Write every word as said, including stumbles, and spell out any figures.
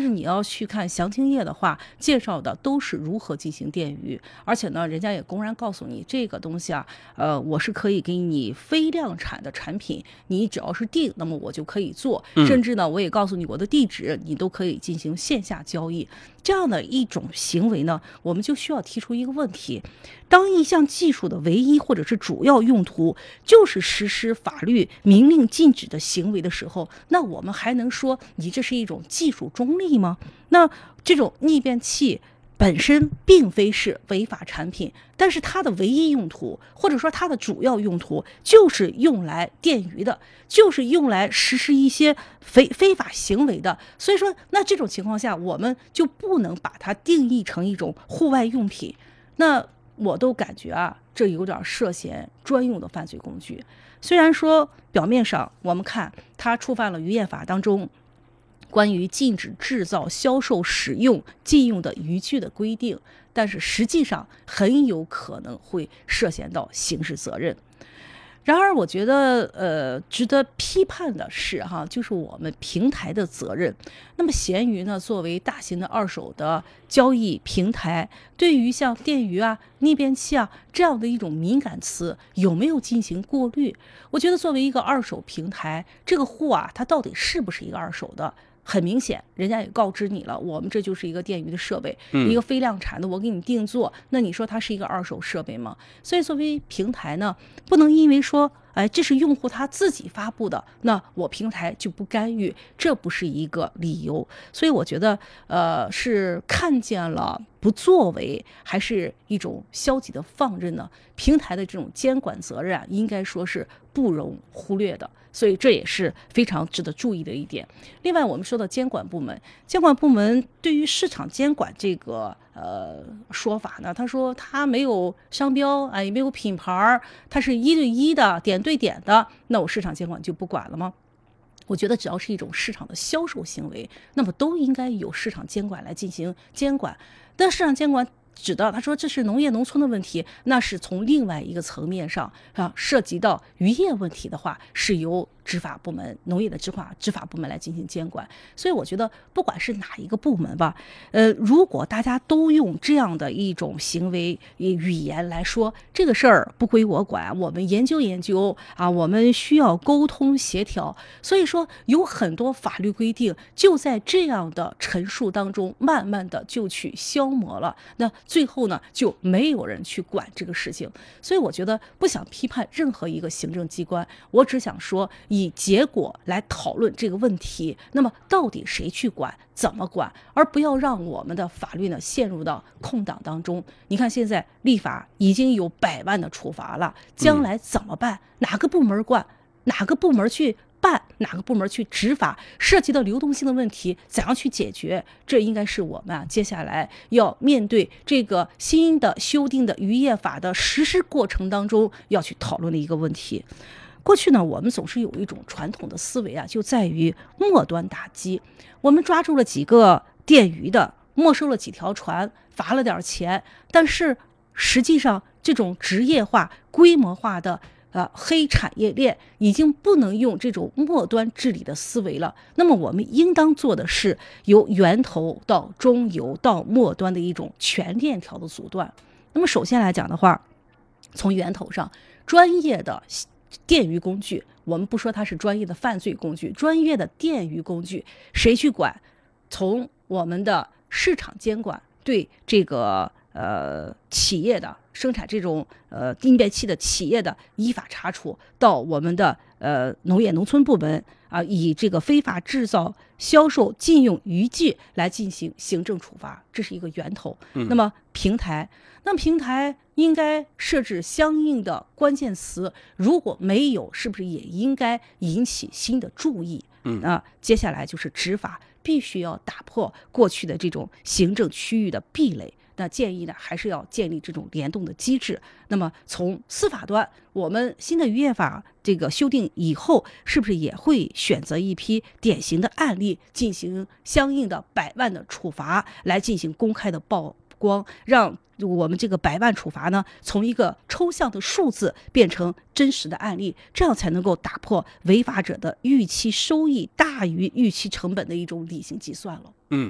是你要去看详情页的话，介绍的都是如何进行电鱼，而且呢，人家也公然告诉你这个东西啊，呃，我是可以给你非量产的产品，你只要是定，那么我就可以做，甚至呢，我也告诉你我的地址，你都可以进行线下交易。这样的一种行为呢，我们就需要提出一个问题：当一项技术的唯一或者是主要用途就是实施法律明令禁止的行为的时候，那我们还能说你这是一种技术中立吗？那这种逆变器本身并非是违法产品，但是它的唯一用途或者说它的主要用途就是用来电鱼的，就是用来实施一些非非法行为的。所以说那这种情况下，我们就不能把它定义成一种户外用品。那我都感觉啊，这有点涉嫌专用的犯罪工具。虽然说表面上我们看它触犯了渔业法当中关于禁止制造、销售、使用、禁用的渔具的规定，但是实际上很有可能会涉嫌到刑事责任。然而我觉得呃，值得批判的是哈，就是我们平台的责任。那么闲鱼呢，作为大型的二手的交易平台，对于像电鱼啊、逆变器啊这样的一种敏感词，有没有进行过滤？我觉得作为一个二手平台，这个货啊，它到底是不是一个二手的？很明显，人家也告知你了，我们这就是一个电鱼的设备，嗯、一个非量产的，我给你定做。那你说它是一个二手设备吗？所以作为平台呢，不能因为说，哎，这是用户他自己发布的，那我平台就不干预，这不是一个理由。所以我觉得，呃，是看见了不作为，还是一种消极的放任呢？平台的这种监管责任啊，应该说是不容忽略的。所以这也是非常值得注意的一点。另外，我们说到监管部门，监管部门对于市场监管这个呃说法呢，他说他没有商标啊，也没有品牌，它是一对一的、点对点的，那我市场监管就不管了吗？我觉得只要是一种市场的销售行为，那么都应该由市场监管来进行监管。但市场监管指的，他说这是农业农村的问题，那是从另外一个层面上啊，涉及到渔业问题的话，是由执法部门、农业的执法执法部门来进行监管。所以我觉得，不管是哪一个部门吧，呃，如果大家都用这样的一种行为语言来说，这个事儿不归我管，我们研究研究啊，我们需要沟通协调。所以说，有很多法律规定就在这样的陈述当中，慢慢的就去消磨了。那最后呢，就没有人去管这个事情。所以我觉得不想批判任何一个行政机关，我只想说以结果来讨论这个问题。那么到底谁去管，怎么管，而不要让我们的法律呢陷入到空档当中。你看现在立法已经有百万的处罚了，将来怎么办？哪个部门管？哪个部门去办，哪个部门去执法，涉及到流动性的问题怎样去解决，这应该是我们啊接下来要面对这个新的修订的渔业法的实施过程当中要去讨论的一个问题。过去呢，我们总是有一种传统的思维啊，就在于末端打击。我们抓住了几个电鱼的，没收了几条船，罚了点钱，但是实际上这种职业化、规模化的呃，黑产业链已经不能用这种末端治理的思维了。那么我们应当做的是由源头到中游到末端的一种全链条的阻断。那么首先来讲的话，从源头上，专业的电鱼工具，我们不说它是专业的犯罪工具，专业的电鱼工具谁去管？从我们的市场监管对这个呃企业的生产这种呃逆变器的企业的依法查处，到我们的呃农业农村部门啊，以这个非法制造、销售、禁用渔具来进行行政处罚，这是一个源头。嗯、那么平台，那么平台应该设置相应的关键词，如果没有，是不是也应该引起新的注意？嗯啊，接下来就是执法，必须要打破过去的这种行政区域的壁垒。那建议呢，还是要建立这种联动的机制。那么从司法端，我们新的渔业法这个修订以后，是不是也会选择一批典型的案例，进行相应的百万的处罚，来进行公开的曝光，让我们这个百万处罚呢，从一个抽象的数字变成真实的案例，这样才能够打破违法者的预期收益大于预期成本的一种理性计算了。 嗯。